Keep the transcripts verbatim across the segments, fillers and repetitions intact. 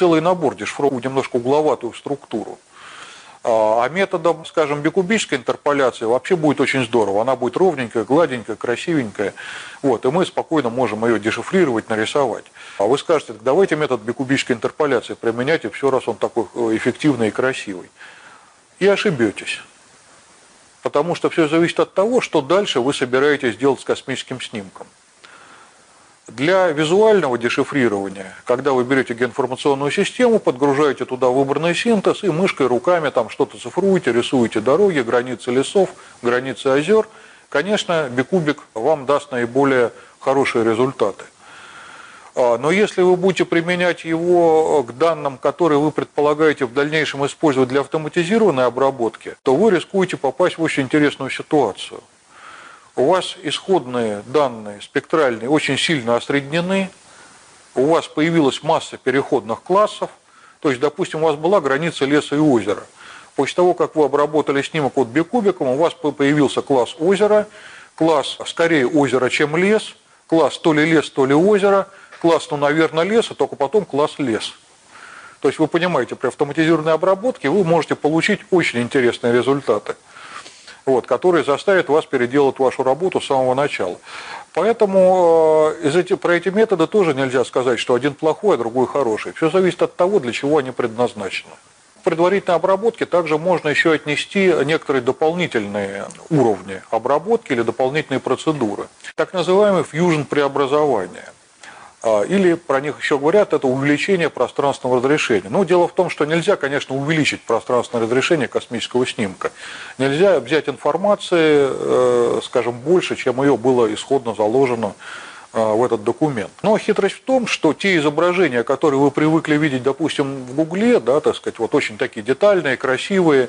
целый набор дешифровывает немножко угловатую структуру. А методом, скажем, бикубической интерполяции вообще будет очень здорово. Она будет ровненькая, гладенькая, красивенькая. Вот, и мы спокойно можем ее дешифрировать, нарисовать. А вы скажете, давайте метод бикубической интерполяции применять, и все, раз он такой эффективный и красивый. И ошибетесь. Потому что все зависит от того, что дальше вы собираетесь делать с космическим снимком. Для визуального дешифрирования, когда вы берете геоинформационную систему, подгружаете туда выбранный синтез и мышкой, руками там что-то цифруете, рисуете дороги, границы лесов, границы озер, конечно, бикубик вам даст наиболее хорошие результаты. Но если вы будете применять его к данным, которые вы предполагаете в дальнейшем использовать для автоматизированной обработки, то вы рискуете попасть в очень интересную ситуацию. У вас исходные данные спектральные очень сильно осреднены, у вас появилась масса переходных классов, то есть, допустим, у вас была граница леса и озера. После того, как вы обработали снимок от бикубиком, у вас появился класс озера, класс скорее озера, чем лес, класс то ли лес, то ли озеро, класс, ну, наверное, лес, а только потом класс лес. То есть, вы понимаете, при автоматизированной обработке вы можете получить очень интересные результаты, вот, которые заставят вас переделать вашу работу с самого начала. Поэтому э, из эти, про эти методы тоже нельзя сказать, что один плохой, а другой хороший. Все зависит от того, для чего они предназначены. В предварительной обработке также можно еще отнести некоторые дополнительные уровни обработки или дополнительные процедуры. Так называемый фьюжн преобразования. Или про них еще говорят, это увеличение пространственного разрешения. Но дело в том, что нельзя, конечно, увеличить пространственное разрешение космического снимка. Нельзя взять информации, скажем, больше, чем ее было исходно заложено в этот документ. Но хитрость в том, что те изображения, которые вы привыкли видеть, допустим, в Гугле, да, так сказать, вот очень такие детальные, красивые,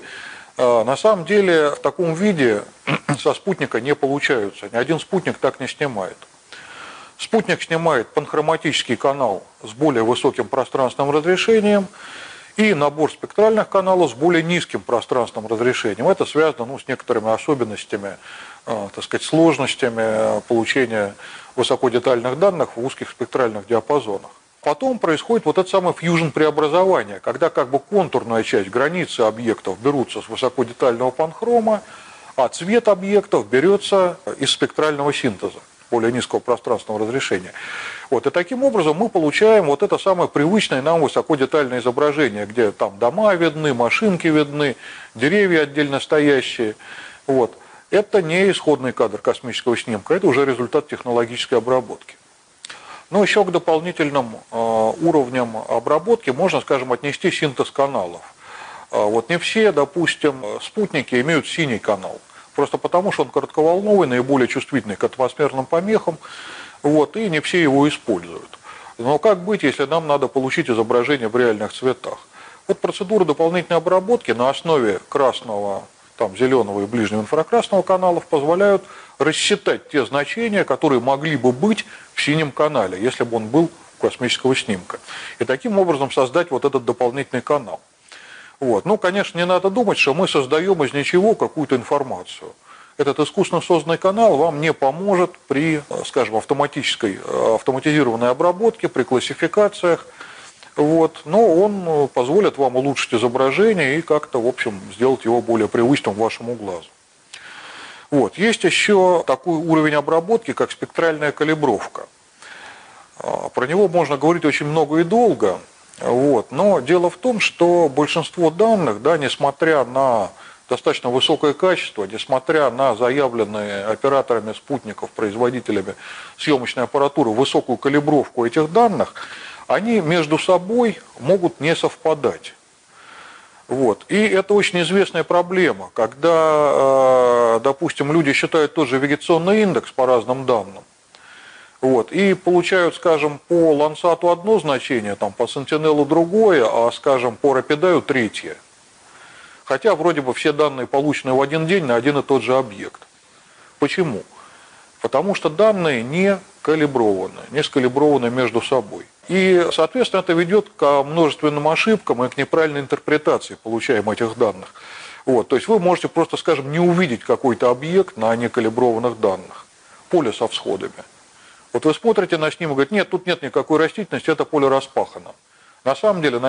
на самом деле в таком виде со спутника не получаются. Ни один спутник так не снимает. Спутник снимает панхроматический канал с более высоким пространственным разрешением и набор спектральных каналов с более низким пространственным разрешением. Это связано, ну, с некоторыми особенностями, э, так сказать, сложностями получения высокодетальных данных в узких спектральных диапазонах. Потом происходит вот это самое фьюжн преобразование, когда как бы контурная часть, границы объектов берутся с высокодетального панхрома, а цвет объектов берется из спектрального синтеза более низкого пространственного разрешения. Вот, и таким образом мы получаем вот это самое привычное нам высокодетальное изображение, где там дома видны, машинки видны, деревья отдельно стоящие. Вот. Это не исходный кадр космического снимка, это уже результат технологической обработки. Но еще к дополнительным э, уровням обработки можно, скажем, отнести синтез каналов. Э, вот не все, допустим, спутники имеют синий канал. Просто потому, что он коротковолновый, наиболее чувствительный к атмосферным помехам, вот, и не все его используют. Но как быть, если нам надо получить изображение в реальных цветах? Вот процедура дополнительной обработки на основе красного, там, зеленого и ближнего инфракрасного каналов позволяют рассчитать те значения, которые могли бы быть в синем канале, если бы он был у космического снимка. И таким образом создать вот этот дополнительный канал. Вот. Ну, конечно, не надо думать, что мы создаем из ничего какую-то информацию. Этот искусственно созданный канал вам не поможет при, скажем, автоматической, автоматизированной обработке, при классификациях. Вот. Но он позволит вам улучшить изображение и как-то, в общем, сделать его более привычным вашему глазу. Вот. Есть еще такой уровень обработки, как спектральная калибровка. Про него можно говорить очень много и долго. Вот. Но дело в том, что большинство данных, да, несмотря на достаточно высокое качество, несмотря на заявленные операторами спутников, производителями съемочной аппаратуры высокую калибровку этих данных, они между собой могут не совпадать. Вот. И это очень известная проблема, когда, допустим, люди считают тот же вегетационный индекс по разным данным. Вот, и получают, скажем, по Лансату одно значение, там, по Сентинелу другое, а, скажем, по Рапидаю третье. Хотя вроде бы все данные получены в один день на один и тот же объект. Почему? Потому что данные не калиброваны, не скалиброваны между собой. И, соответственно, это ведет к множественным ошибкам и к неправильной интерпретации получаемых этих данных. Вот, то есть вы можете просто, скажем, не увидеть какой-то объект на некалиброванных данных, поле со всходами. Вот вы смотрите на снимок и говорите, нет, тут нет никакой растительности, это поле распахано. На самом деле,